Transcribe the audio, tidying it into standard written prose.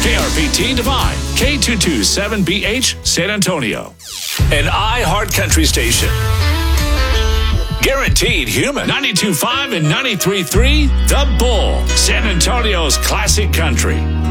KRPT Divine, K227BH, San Antonio. An iHeart Country station. Guaranteed human. 92.5 and 93.3, The Bull, San Antonio's classic country.